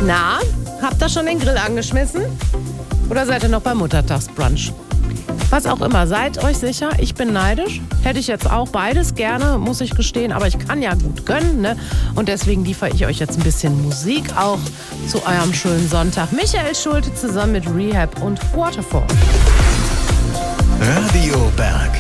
Na, habt ihr schon den Grill angeschmissen? Oder seid ihr noch beim Muttertagsbrunch? Was auch immer, seid euch sicher, ich bin neidisch. Hätte ich jetzt auch beides gerne, muss ich gestehen. Aber ich kann ja gut gönnen, ne? Und deswegen liefere ich euch jetzt ein bisschen Musik auch zu eurem schönen Sonntag. Michael Schulte zusammen mit Rehab und Waterfall. Radio Berg.